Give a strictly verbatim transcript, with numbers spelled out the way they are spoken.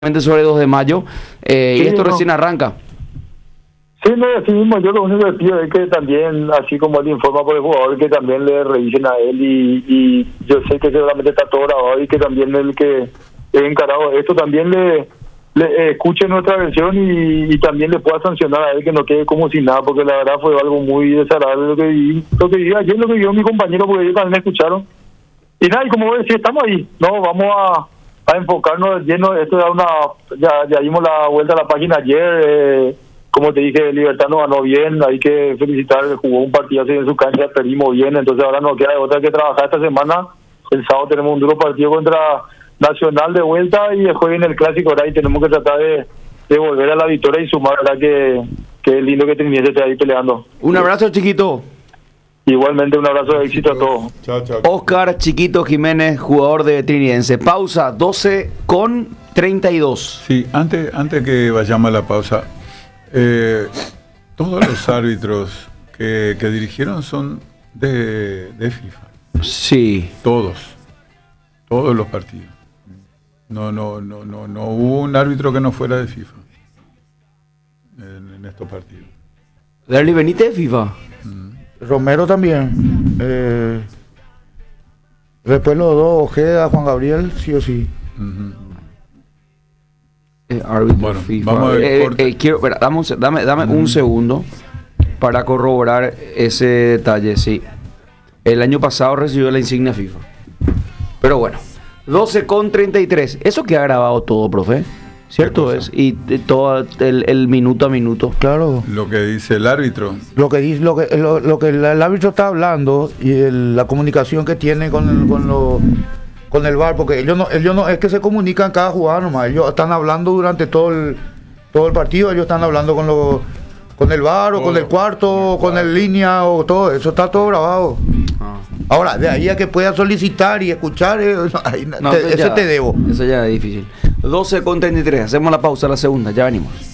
sobre dos de mayo, eh, Sí, y esto no. recién arranca. Sí, no, así mismo, yo lo único que pido es que también, así como él informa por el jugador, que también le revisen a él y, y yo sé que seguramente está todo grabado y que también el que es encargado de esto también le, le eh, escuche nuestra versión y, y también le pueda sancionar a él, que no quede como si nada, porque la verdad fue algo muy desagradable lo que viví, lo que viví ayer, lo que vivió mi compañero, porque ellos también me escucharon. Y nada, y como vos decís, estamos ahí, no, vamos a, a enfocarnos lleno, esto da una, ya, ya dimos la vuelta a la página ayer, eh, como te dije, Libertad no ganó bien, hay que felicitar, jugó un partido así en su cancha, perdimos bien, entonces ahora no queda de otra que trabajar esta semana. El sábado tenemos un duro partido contra Nacional de vuelta y después viene el clásico, ahora y tenemos que tratar de, de volver a la victoria y sumar, ¿verdad? Que, que es lindo que Trinidad esté ahí peleando. Un abrazo, chiquito. Igualmente un abrazo de éxito a todos. Chao, chao. Oscar Chiquito Jiménez, jugador de Trinidense. Pausa, doce con treinta y dos. Sí, antes, antes que vayamos a la pausa, eh, todos los árbitros que, que dirigieron son de, de FIFA. Sí. Todos. Todos los partidos. No, no, no, no, no hubo un árbitro que no fuera de FIFA en, en estos partidos. Darly Benítez de FIFA. Romero también. Eh, después los dos, Ojeda, Juan Gabriel, sí o sí. Uh-huh. Eh, árbitro Bueno, FIFA. vamos a ver, Eh, corte. eh, quiero, espera, dame, un se- dame, dame Uh-huh. un segundo para corroborar ese detalle. Sí. El año pasado recibió la insignia FIFA. Pero bueno, doce con treinta y tres. Eso queda grabado todo, profe. ¿Cierto cosa? es? Y eh, todo el, el minuto a minuto. Claro. Lo que dice el árbitro. Lo que dice, lo que, lo, lo que el, el árbitro está hablando y el- la comunicación que tiene con el, con lo, con el V A R, porque ellos no, ellos no es que se comunican cada jugada nomás, ellos están hablando durante todo el todo el partido, ellos están hablando con los con el V A R o Todo. con el cuarto o con el línea o todo, eso está todo grabado. Ah. Ahora, de ahí a que pueda solicitar y escuchar, eh, ahí No, te- eso ese ya- te debo. Eso ya es difícil. doce con treinta y tres. Hacemos la pausa, la segunda. Ya venimos.